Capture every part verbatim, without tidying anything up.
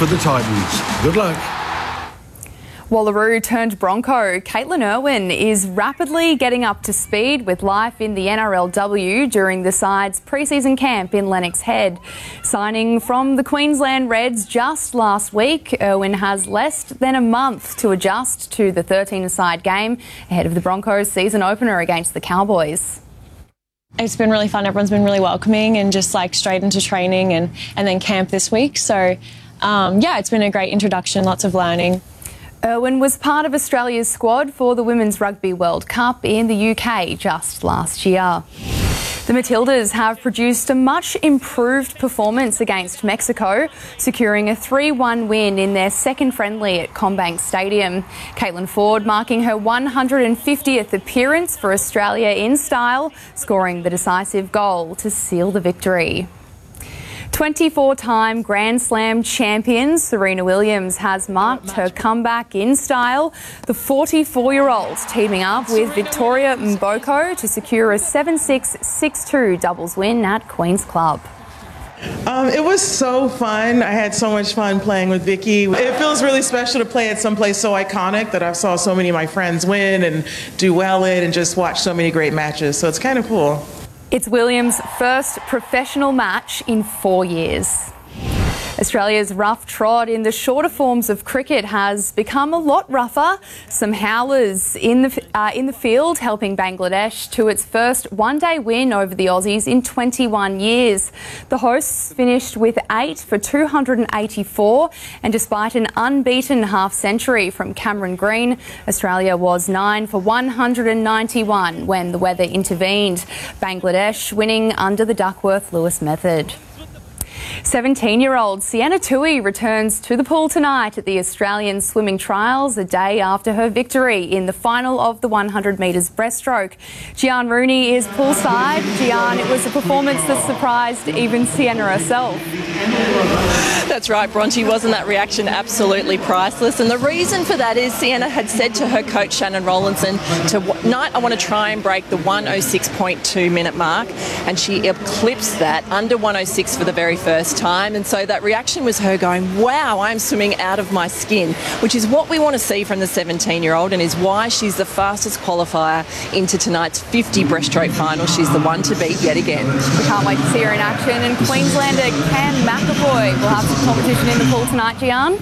for the Titans. Good luck. Wallaroo turned Bronco Caitlin Irwin is rapidly getting up to speed with life in the N R L W during the side's pre-season camp in Lennox Head. Signing from the Queensland Reds just last week, Irwin has less than a month to adjust to the thirteen-a-side game ahead of the Broncos' season opener against the Cowboys. It's been really fun. Everyone's been really welcoming and just like straight into training and, and then camp this week. So, um, yeah, it's been a great introduction, lots of learning. Irwin was part of Australia's squad for the Women's Rugby World Cup in the U K just last year. The Matildas have produced a much improved performance against Mexico, securing a three one win in their second friendly at CommBank Stadium. Caitlin Foord marking her one hundred fiftieth appearance for Australia in style, scoring the decisive goal to seal the victory. twenty-four-time Grand Slam champion Serena Williams has marked her comeback in style. The forty-four-year-old teaming up with Victoria Mboko to secure a seven six, six two doubles win at Queen's Club. Um, it was so fun. I had so much fun playing with Vicky. It feels really special to play at some place so iconic that I saw so many of my friends win and do well in and just watch so many great matches. So it's kind of cool. It's Williams' first professional match in four years. Australia's rough trot in the shorter forms of cricket has become a lot rougher. Some howlers in the uh, in the field helping Bangladesh to its first one-day win over the Aussies in twenty-one years. The hosts finished with eight for two hundred eighty-four, and despite an unbeaten half-century from Cameron Green, Australia was nine for one hundred ninety-one when the weather intervened. Bangladesh winning under the Duckworth-Lewis method. seventeen-year-old Sienna Tui returns to the pool tonight at the Australian Swimming Trials, a day after her victory in the final of the one hundred metres breaststroke. Gian Rooney is poolside. Gian, it was a performance that surprised even Sienna herself. That's right, Bronte. Wasn't that reaction absolutely priceless? And the reason for that is Sienna had said to her coach Shannon Rowlandson, tonight I want to try and break the one oh six point two minute mark, and she eclipsed that under one oh six for the very first time. And so that reaction was her going, wow, I'm swimming out of my skin, which is what we want to see from the seventeen-year-old and is why she's the fastest qualifier into tonight's fifty breaststroke final. She's the one to beat yet again. We can't wait to see her in action. And Queenslander Cam McAvoy will have some competition in the pool tonight, Gian.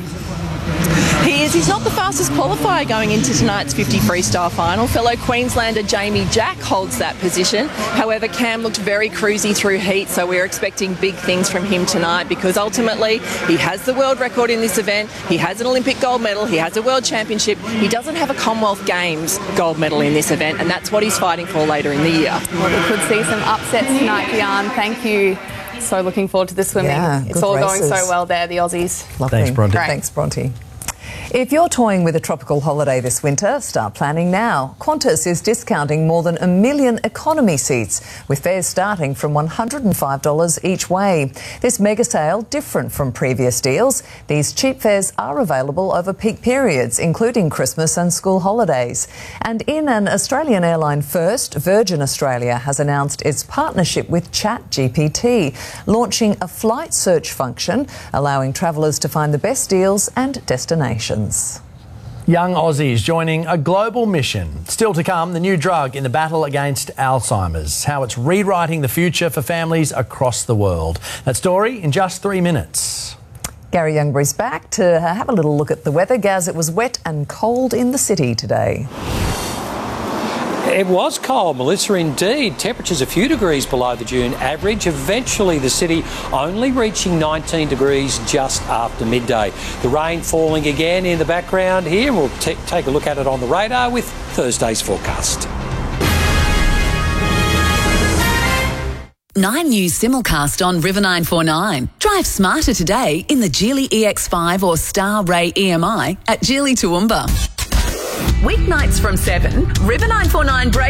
He is. He's not the fastest qualifier going into tonight's fifty freestyle final. Fellow Queenslander Jamie Jack holds that position. However, Cam looked very cruisy through heat, so we're expecting big things from him tonight because ultimately he has the world record in this event, he has an Olympic gold medal, he has a world championship, he doesn't have a Commonwealth Games gold medal in this event, and that's what he's fighting for later in the year. Well, we could see some upsets tonight, Gian. Thank you. So looking forward to the swimming. Yeah, it's all races. going so well there, the Aussies. Lovely. Thanks, Bronte. Great. Thanks, Bronte. If you're toying with a tropical holiday this winter, start planning now. Qantas is discounting more than a million economy seats, with fares starting from one hundred five dollars each way. This mega sale, different from previous deals. These cheap fares are available over peak periods, including Christmas and school holidays. And in an Australian airline first, Virgin Australia has announced its partnership with ChatGPT, launching a flight search function, allowing travellers to find the best deals and destinations. Young Aussies joining a global mission. Still to come, the new drug in the battle against Alzheimer's, how it's rewriting the future for families across the world. That story in just three minutes. Gary Youngbury's back to have a little look at the weather. Gaz, it was wet and cold in the city today. It was cold, Melissa, indeed. Temperatures a few degrees below the June average. Eventually the city only reaching nineteen degrees just after midday. The rain falling again in the background here. We'll t- take a look at it on the radar with Thursday's forecast. Nine News simulcast on River nine four nine. Drive smarter today in the Geely E X five or Star Ray E M I at Geely Toowoomba. Weeknights from seven, River nine four nine break.